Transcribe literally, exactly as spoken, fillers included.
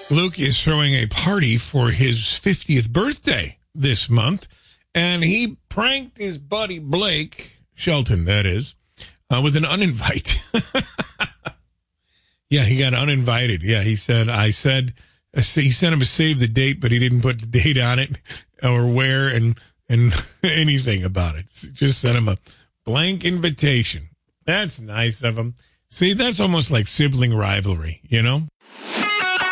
Luke is throwing a party for his fiftieth birthday this month, and he pranked his buddy Blake Shelton, that is, uh, with an uninvite. Yeah, he got uninvited. Yeah, he said, I said, he sent him a save the date, but he didn't put the date on it or where and, and anything about it. Just sent him a blank invitation. That's nice of him. See, that's almost like sibling rivalry, you know?